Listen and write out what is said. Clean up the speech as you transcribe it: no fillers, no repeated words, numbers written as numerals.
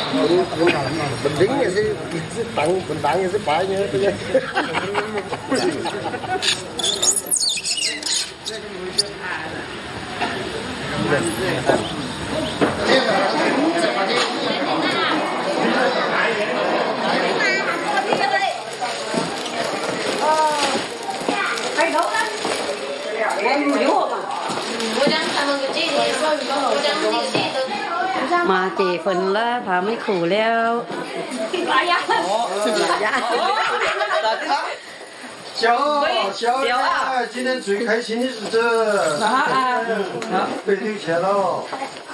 Bình Định như thế, Bình Đẳng như thế phải như thế. Mà chị phần là phá mấy khủ leo. 小呀，今天最开心的是这，被留钱了。